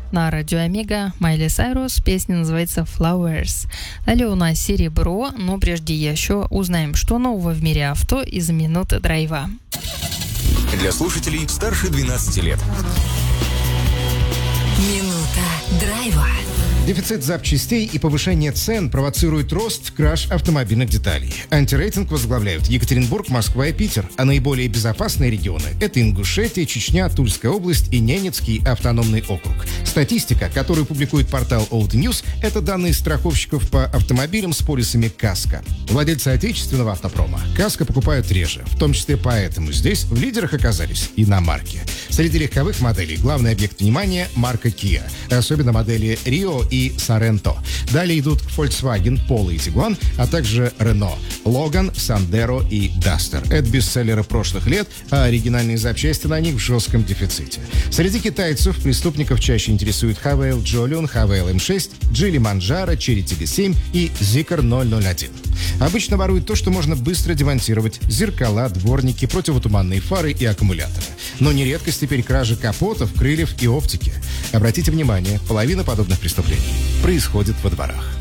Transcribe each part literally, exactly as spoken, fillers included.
на радио Омега. Майли Сайрус, песня называется Flowers. Далее у нас серебро, но прежде еще узнаем, что нового в мире авто из минуты драйва. Для слушателей старше двенадцати лет. Минута драйва. Дефицит запчастей и повышение цен провоцирует рост краж автомобильных деталей. Антирейтинг возглавляют Екатеринбург, Москва и Питер, а наиболее безопасные регионы – это Ингушетия, Чечня, Тульская область и Ненецкий автономный округ. Статистика, которую публикует портал Old News, это данные страховщиков по автомобилям с полисами КАСКО. Владельцы отечественного автопрома КАСКО покупают реже, в том числе поэтому здесь в лидерах оказались иномарки. Среди легковых моделей главный объект внимания – марка Kia, особенно модели Rio и Sorento. Далее идут Volkswagen, Polo и Tiguan, а также Renault, Logan, Sandero и Duster. Это бестселлеры прошлых лет, а оригинальные запчасти на них в жестком дефиците. Среди китайцев преступников чаще интересуют Havail Jolion, Havail эм шесть, Geely Manjaro, Chery ти ви семь и Zeekr ноль ноль один. Обычно воруют то, что можно быстро демонтировать: зеркала, дворники, противотуманные фары и аккумуляторы. Но не редкость теперь кражи капотов, крыльев и оптики. Обратите внимание, половина подобных преступлений происходит во дворах.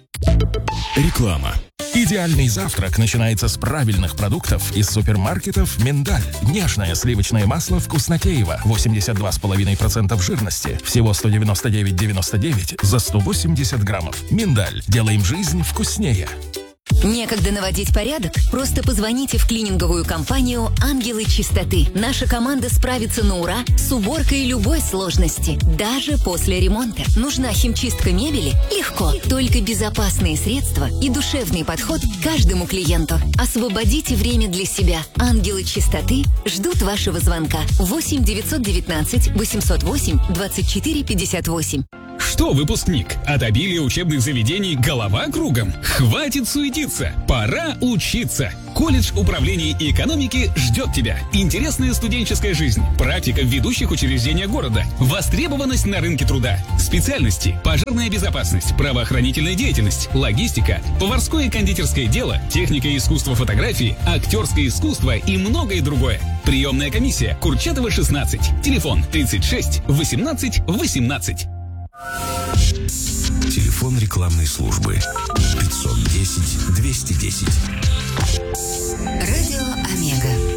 Реклама. Идеальный завтрак начинается с правильных продуктов из супермаркетов «Миндаль». Нежное сливочное масло «Вкуснотеево», восемьдесят два целых пять десятых процента жирности, всего сто девяносто девять девяносто девять за сто восемьдесят граммов. «Миндаль». Делаем жизнь вкуснее. Некогда наводить порядок? Просто позвоните в клининговую компанию «Ангелы чистоты». Наша команда справится на ура с уборкой любой сложности, даже после ремонта. Нужна химчистка мебели? Легко. Только безопасные средства и душевный подход к каждому клиенту. Освободите время для себя. «Ангелы чистоты» ждут вашего звонка. восемь девятьсот девятнадцать восемьсот восемь двадцать четыре пятьдесят восемь. Что, выпускник, от обилия учебных заведений голова кругом? Хватит суетиться, пора учиться. Колледж управления и экономики ждет тебя. Интересная студенческая жизнь, практика в ведущих учреждениях города, востребованность на рынке труда, специальности: пожарная безопасность, правоохранительная деятельность, логистика, поварское и кондитерское дело, техника и искусство фотографии, актерское искусство и многое другое. Приемная комиссия: Курчатова, шестнадцать. Телефон тридцать шесть восемнадцать восемнадцать. Телефон рекламной службы пятьсот десять двести десять. Радио Омега.